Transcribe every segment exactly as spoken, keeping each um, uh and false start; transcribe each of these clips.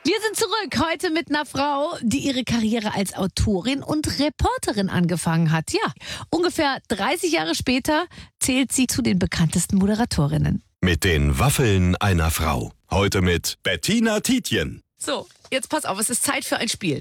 Wir sind zurück heute mit einer Frau, die ihre Karriere als Autorin und Reporterin angefangen hat. Ja, ungefähr dreißig Jahre später zählt sie zu den bekanntesten Moderatorinnen. Mit den Waffeln einer Frau. Heute mit Bettina Tietjen. So, jetzt pass auf, es ist Zeit für ein Spiel.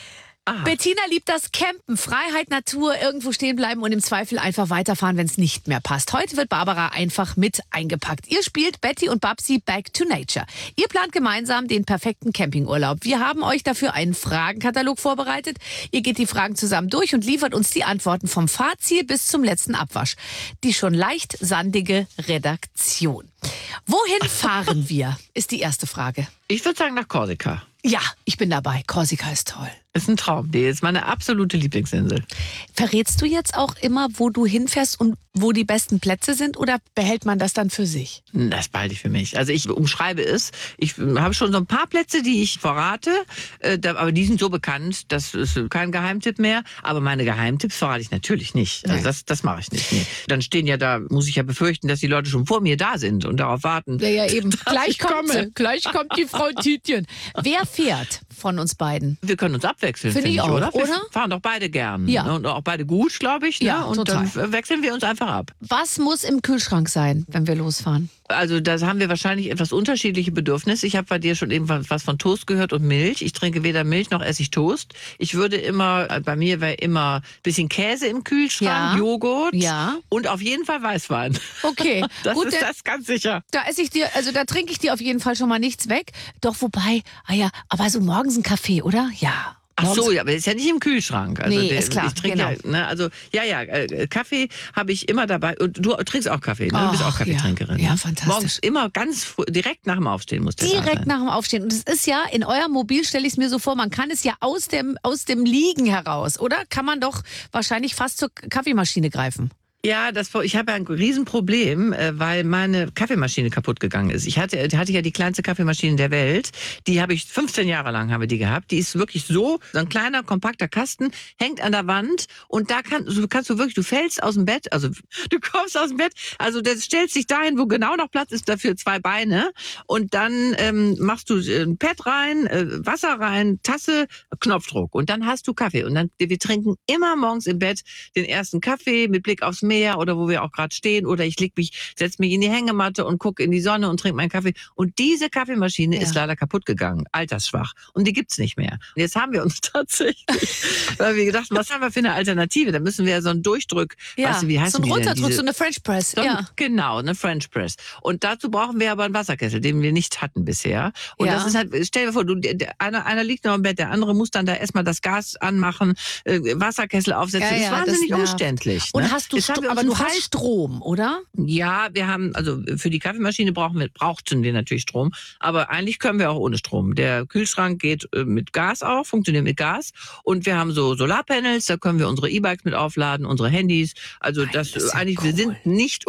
Ah. Bettina liebt das Campen, Freiheit, Natur, irgendwo stehen bleiben und im Zweifel einfach weiterfahren, wenn es nicht mehr passt. Heute wird Barbara einfach mit eingepackt. Ihr spielt Betty und Babsi Back to Nature. Ihr plant gemeinsam den perfekten Campingurlaub. Wir haben euch dafür einen Fragenkatalog vorbereitet. Ihr geht die Fragen zusammen durch und liefert uns die Antworten vom Fahrziel bis zum letzten Abwasch. Die schon leicht sandige Redaktion. Wohin fahren wir, ist die erste Frage. Ich würde sagen nach Korsika. Ja, ich bin dabei. Korsika ist toll. Ist ein Traum. Die ist meine absolute Lieblingsinsel. Verrätst du jetzt auch immer, wo du hinfährst und wo die besten Plätze sind, oder behält man das dann für sich? Das behalte ich für mich. Also ich umschreibe es. Ich habe schon so ein paar Plätze, die ich verrate, äh, da, aber die sind so bekannt, das ist kein Geheimtipp mehr. Aber meine Geheimtipps verrate ich natürlich nicht. Also das, das mache ich nicht. Nee. Dann stehen ja da, muss ich ja befürchten, dass die Leute schon vor mir da sind und darauf warten. Ja, ja, eben. Gleich ich kommt komme. sie. Gleich kommt die Frau Tietjen. Wer fährt von uns beiden? Wir können uns abwechseln, Finde finde ich ich, auch, oder? Wir oder? fahren doch beide gern. Ja. Ne? Und auch beide gut, glaube ich. Ne? Ja, und total. dann wechseln wir uns einfach ab. Was muss im Kühlschrank sein, wenn wir losfahren? Also da haben wir wahrscheinlich etwas unterschiedliche Bedürfnisse. Ich habe bei dir schon eben was von Toast gehört und Milch. Ich trinke weder Milch noch esse ich Toast. Ich würde immer, bei mir wäre immer ein bisschen Käse im Kühlschrank, Ja. Joghurt Ja. und auf jeden Fall Weißwein. Okay, Das gut, ist dann- das ganz sicher. Da esse ich dir, also da trinke ich dir auf jeden Fall schon mal nichts weg. Doch wobei, ah ja, aber so morgens ein Kaffee, oder? Ja. Ach so, Morgens- ja, aber ist ja nicht im Kühlschrank. Also Nee, der, ist klar, Ich trinke genau. ja, ne, also ja, ja, äh, Kaffee habe ich immer dabei. Und du trinkst auch Kaffee, ne? Du bist Ach, auch Kaffeetrinkerin. ja. Ja, ne? fantastisch. Morgens immer ganz früh, direkt nach dem Aufstehen muss der da Direkt sein. nach dem Aufstehen. Und es ist ja, in eurem Mobil stelle ich es mir so vor, man kann es ja aus dem, aus dem Liegen heraus, oder? Kann man doch wahrscheinlich fast zur Kaffeemaschine greifen. Ja, das, ich habe ein Riesenproblem, äh, weil meine Kaffeemaschine kaputt gegangen ist. Ich hatte, hatte ja die kleinste Kaffeemaschine der Welt. Die habe ich fünfzehn Jahre lang habe die gehabt. Die ist wirklich so, so ein kleiner, kompakter Kasten, hängt an der Wand und da kann, so kannst du wirklich, du fällst aus dem Bett, also du kommst aus dem Bett, also das stellst dich dahin, wo genau noch Platz ist dafür zwei Beine und dann ähm, machst du ein Pad rein, äh, Wasser rein, Tasse, Knopfdruck und dann hast du Kaffee. Und dann, wir trinken immer morgens im Bett den ersten Kaffee mit Blick aufs Meer oder wo wir auch gerade stehen oder ich leg mich, setz mich in die Hängematte und gucke in die Sonne und trinke meinen Kaffee. Und diese Kaffeemaschine Ja. ist leider kaputt gegangen, altersschwach. Und die gibt's nicht mehr. Und jetzt haben wir uns tatsächlich, weil wir gedacht haben, was haben wir für eine Alternative? Da müssen wir ja so einen Durchdrück, Ja, weißt du, wie heißen so ein die denn? Runterdruck, Diese- so eine French Press. so ein- Ja. Genau, eine French Press. Und dazu brauchen wir aber einen Wasserkessel, den wir nicht hatten bisher. Und Ja. das ist halt, stell dir vor, du, der, der, einer, einer liegt noch im Bett, der andere muss dann da erstmal das Gas anmachen, äh, Wasserkessel aufsetzen. Ja, das ist ja, das wahnsinnig nervt. umständlich. Und ne? hast du, Jetzt haben Stro- wir uns aber einen du hast Fall- Strom, oder? Ja, wir haben, also für die Kaffeemaschine brauchen wir, brauchten wir natürlich Strom, aber eigentlich können wir auch ohne Strom. Der Kühlschrank geht äh, mit Gas auch, funktioniert mit Gas und wir haben so Solarpanels, da können wir unsere E-Bikes mit aufladen, unsere Handys. Also das, das ist ja eigentlich, cool. wir sind nicht